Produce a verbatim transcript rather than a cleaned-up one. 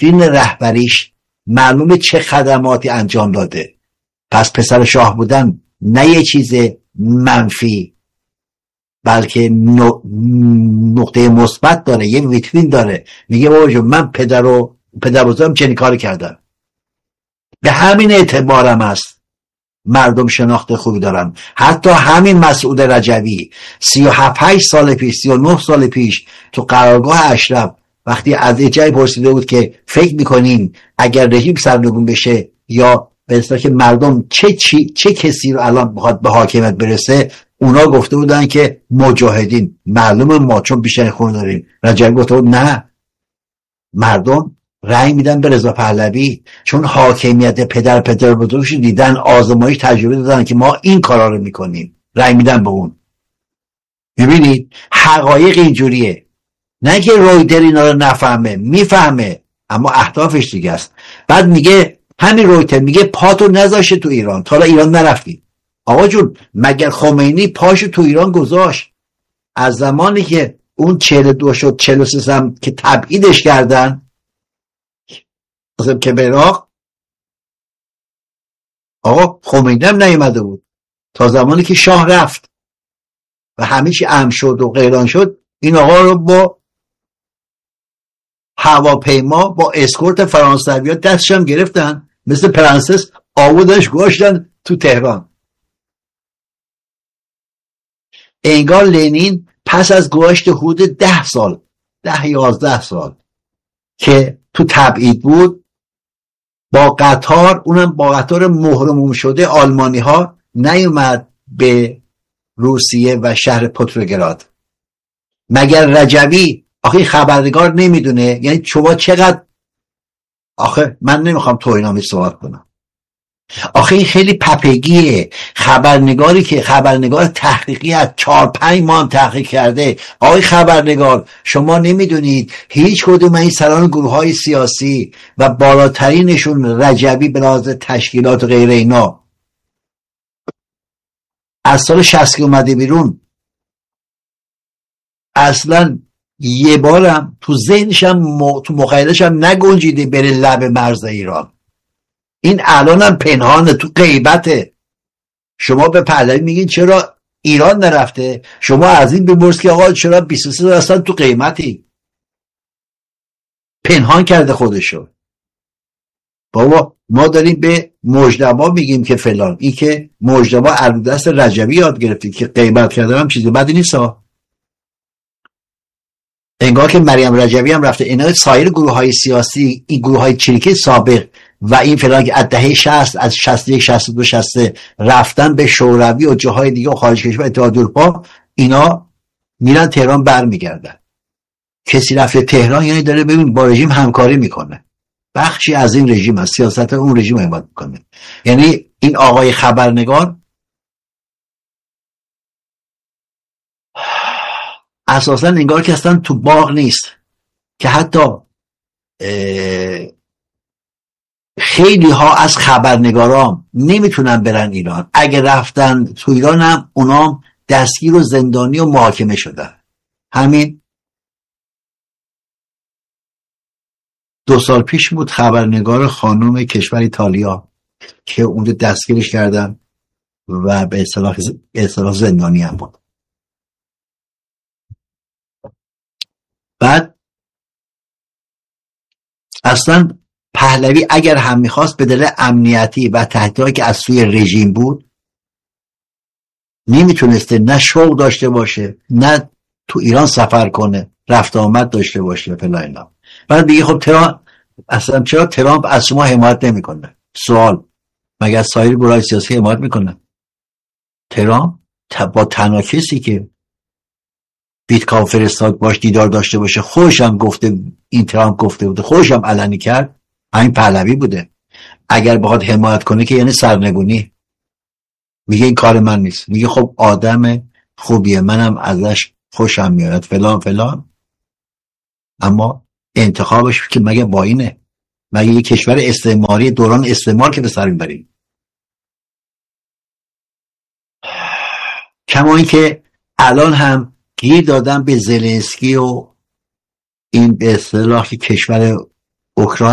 دوکترین رهبریش معلومه چه خدماتی انجام داده. پس پسر شاه بودن نه یه چیز منفی، بلکه نقطه مثبت داره، یه ویترین داره. میگه بابا جون من پدر و پدر بزرگم چنین کاری کردن، به همین اعتبارم است مردم شناخت خوبی دارن. حتی همین مسعود رجوی سی و هفت سال پیش سی و نه سال پیش تو قرارگاه اشرف وقتی از جای پرسیده بود که فکر میکنین اگر رژیم سرنگون بشه یا به اصطلاح که مردم چه چی چه کسی رو الان بخواد به حاکمیت برسه، اونا گفته بودن که مجاهدین. معلومه ما چون بیشتر خون داریم. رجوی گفته بود نه، مردم رأی میدن به رضا پهلوی چون حاکمیت پدر پدر بزرگش دیدن، آزمایش تجربه دادن که ما این کارا رو میکنیم، رأی میدن به اون. میبینید حقایق اینجوریه، نه که رویتر اینا رو نفهمه، میفهمه اما اهدافش دیگه است. بعد میگه همین رویتر میگه پاتو نذاشه تو ایران، تا حالا ایران نرفتی. آقا جون مگر خمینی پاشو تو ایران گذاشت؟ از زمانی که اون چهل و دو شد چهل و سه هم که تبعیدش کردن که به عراق، آقا خمینی هم نیومده بود تا زمانی که شاه رفت و همه چی امن شد و غیران شد. این آقا رو با هواپیما با اسکورت فرانسوی‌ها دستش هم گرفتن، مثل پرنسس آوردنش گذاشتن تو تهران. انگار لنین پس از گذشت حدود ده سال ده یازده سال که تو تبعید بود، با قطار، اونم با قطار مهرموم شده آلمانی ها، نیومد به روسیه و شهر پتروگراد. مگر رجوی آخه خبرنگار نمیدونه؟ یعنی شما چقدر، آخه من نمیخوام توهین‌آمیز صحبت کنم، آخه این خیلی پپگیه. خبرنگاری که خبرنگار تحقیقی از چهار پنج ماه هم تحقیق کرده، آقای خبرنگار شما نمیدونید هیچ کدوم این سران گروه های سیاسی و بالاترینشون رجوی به لحاظ تشکیلات و غیر اینا از سال شصت که اومده بیرون اصلا یه بارم تو ذهنشم م... تو مخیلشم نگنجیده بره لب مرز ایران. این الان هم پنهانه، تو غیبته. شما به پهلوی میگین چرا ایران نرفته، شما از این بپرس که آقا چرا بیست و سه سال اصلا تو قیمتی؟ پنهان کرده خودشو. بابا ما داریم به مجتبی میگیم که فلان، این که مجتبی از دست رجوی یاد گرفتید که غیبت کردن هم چیز بدی نیست ها. انگار که مریم رجوی هم رفته، اینا سایر گروه های سیاسی، این گروه های چریکی سابق و این فلان که از دهه شصت از شصت و یک شصت و دو شصت و سه رفتن به شوروی و جاهای دیگه و خارج کشور اتحاد اروپا، اینا میرن تهران برمیگردن. کسی رفته تهران یعنی داره ببین با رژیم همکاری میکنه، بخشی از این رژیم از سیاست اون رژیم حمایت میکنه. یعنی این آقای خبرنگار اساسا انگار که اصلا تو باغ نیست، که حتی خیلی ها از خبرنگارام نمیتونن برن ایران، اگه رفتن تو ایران هم اونام دستگیر و زندانی و محاکمه شدن. همین دو سال پیش بود خبرنگار خانم کشور ایتالیا که اون دستگیرش کردن و به اصطلاح به اصطلاح زندانی هم بود. بعد اصلا پهلوی اگر هم میخواست به دلیل امنیتی و تهدیداتی که از سوی رژیم بود نمیتونسته نه شغل داشته باشه، نه تو ایران سفر کنه، رفت آمد داشته باشه فلان اینا. بعد دیگه خب ترامپ، اصلا چرا ترامپ از شما حمایت نمیکنه؟ سوال، مگر سایر گروه‌های سیاسی حمایت میکنه؟ ترامپ با تنها کسی که بیتکام فرستاد باش دیدار داشته باشه، خودش هم گفته، این ترامپ گفته بوده، خودش هم علنی کرد، همین پهلوی بوده. اگر بخواد حمایت کنه که یعنی سرنگونی. میگه این کار من نیست، میگه خب آدم خوبیه، منم ازش خوشم میاد فلان فلان، اما انتخابش که مگه با اینه؟ مگه یه کشور استعماری دوران استعمار که به سر میبریم؟ کما این که الان هم گیر دادن به زلنسکی و این به اصطلاح کشور اوکراین